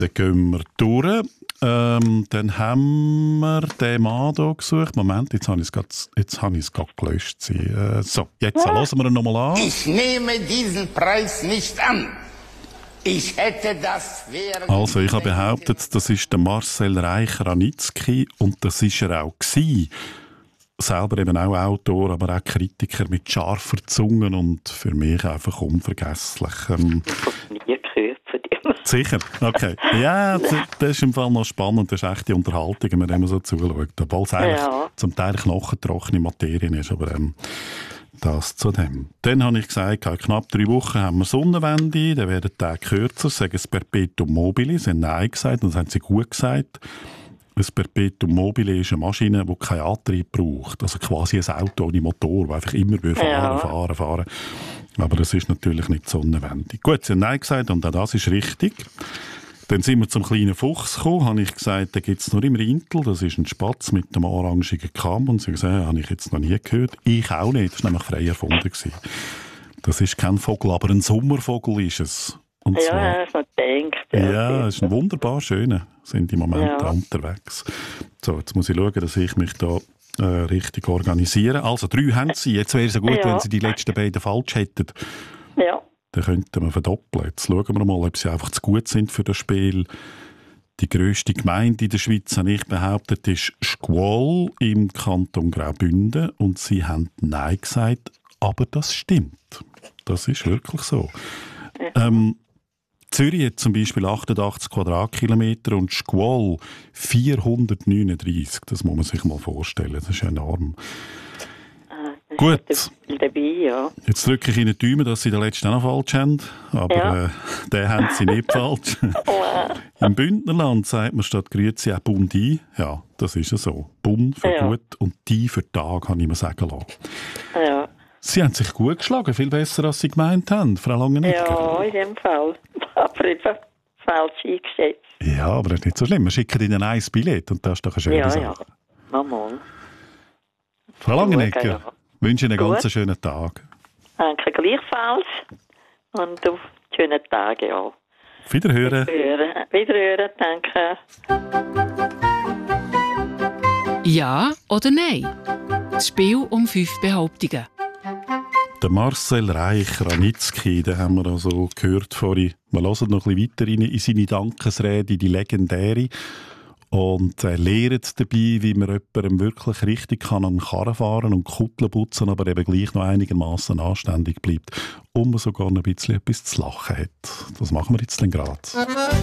Dann gehen wir durch. Dann haben wir den Mann hier gesucht. Moment, jetzt habe ich es gerade gelöscht. So, jetzt hören wir ihn nochmal an. Ich nehme diesen Preis nicht an. Ich hätte das während... Also, ich habe behauptet, das ist der Marcel Reich-Ranitzky und das ist er auch gewesen. Selber eben auch Autor, aber auch Kritiker mit scharfer Zunge und für mich einfach unvergesslich. Ich habe nie gehört von dem. Sicher? Okay. Ja, das ist im Fall noch spannend. Das ist echt die Unterhaltung, wenn man immer so zuschaut. Obwohl es eigentlich zum Teil knochentrockene Materien ist, aber das zu dem. Dann habe ich gesagt, in knapp 3 Wochen haben wir Sonnenwende, dann werden die Tage kürzer, sagen es Perpetuum mobile. Sie haben Nein gesagt und das haben sie gut gesagt. Ein Perpetuum mobile ist eine Maschine, die keinen Antrieb braucht. Also quasi ein Auto ohne Motor, das einfach immer fahren. Aber das ist natürlich nicht sonnenwendig. Gut, sie haben Nein gesagt und auch das ist richtig. Dann sind wir zum kleinen Fuchs gekommen, habe ich gesagt, den gibt es nur im Rintel. Das ist ein Spatz mit einem orangigen Kamm. Und sie haben gesagt, habe ich jetzt noch nie gehört. Ich auch nicht, das war nämlich frei erfunden. Das ist kein Vogel, aber ein Sommervogel ist es. Und zwar, das man denkt. Ja, es ist ein wunderbar schöner. Sind im Moment unterwegs. So, jetzt muss ich schauen, dass ich mich da richtig organisiere. Also 3 haben sie. Jetzt wäre es so gut, wenn sie die letzten beiden falsch hätten. Ja. Dann könnten wir verdoppeln. Jetzt schauen wir mal, ob sie einfach zu gut sind für das Spiel. Die grösste Gemeinde in der Schweiz, habe ich behauptet, ist Schkuol im Kanton Graubünden. Und sie haben Nein gesagt, aber das stimmt. Das ist wirklich so. Zürich hat zum Beispiel 88 Quadratkilometer und Schkuol 439. Das muss man sich mal vorstellen. Das ist enorm. Gut. Dabei, ja. Jetzt drücke ich Ihnen die Daumen, dass Sie den letzten auch noch falsch haben. Aber den haben Sie nicht falsch. Im Bündnerland sagt man statt Grüezi auch Bundi. Ja, das ist ja so. Bund für gut und die für Tag, habe ich mir sagen lassen. Ja. Sie haben sich gut geschlagen, viel besser, als Sie gemeint haben, Frau Langenegger. Ja, in dem Fall. Aber eben falsch eingeschätzt. Ja, aber das ist nicht so schlimm. Wir schicken Ihnen ein Billett und das ist doch eine schöne Sache. Ja, Mama. Frau Langenegger, wünsche Ihnen einen ganz schönen Tag. Danke gleichfalls. Und auf schönen Tage, ja. Auf Wiederhören. Wiederhören, danke. Ja oder nein? Das Spiel um 5 Behauptungen. Der Marcel Reich-Ranitzky, den haben wir also gehört vorhin. Wir hören noch ein bisschen weiter in seine Dankesrede, die legendäre. Und lernt dabei, wie man jemandem wirklich richtig kann an den Karren fahren und Kutteln putzen, aber eben gleich noch einigermaßen anständig bleibt. Und man sogar noch ein bisschen etwas zu lachen hat. Das machen wir jetzt dann gerade.